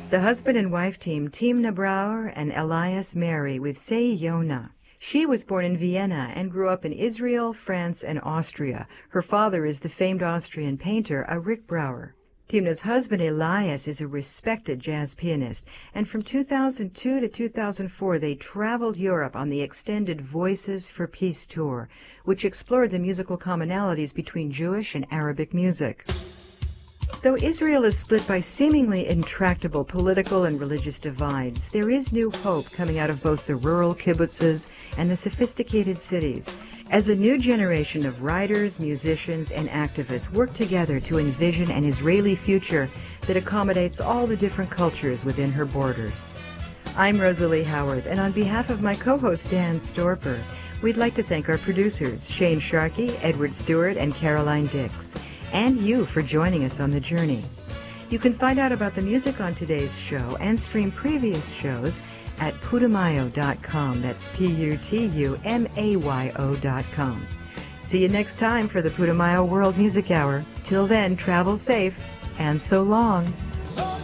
The husband and wife team, Timna Brauer and Elias Mary with Sei Yona. She was born in Vienna and grew up in Israel, France, and Austria. Her father is the famed Austrian painter, Rick Brauer. Timna's husband, Elias, is a respected jazz pianist, and from 2002 to 2004 they traveled Europe on the extended Voices for Peace tour, which explored the musical commonalities between Jewish and Arabic music. Though Israel is split by seemingly intractable political and religious divides, there is new hope coming out of both the rural kibbutzes and the sophisticated cities, as a new generation of writers, musicians, and activists work together to envision an Israeli future that accommodates all the different cultures within her borders. I'm Rosalie Howard, and on behalf of my co-host Dan Storper, we'd like to thank our producers, Shane Sharkey, Edward Stewart, and Caroline Dix, and you for joining us on the journey. You can find out about the music on today's show and stream previous shows at Putumayo.com. That's Putumayo.com. See you next time for the Putumayo World Music Hour. Till then, travel safe, and so long.